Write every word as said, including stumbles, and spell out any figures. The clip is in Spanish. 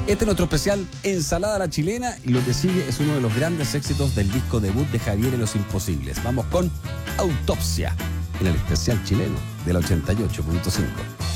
Este es nuestro especial Ensalada a la Chilena, y lo que sigue es uno de los grandes éxitos del disco debut de Javier y los Imposibles. Vamos con Autopsia en el especial chileno del ochenta y ocho punto cinco.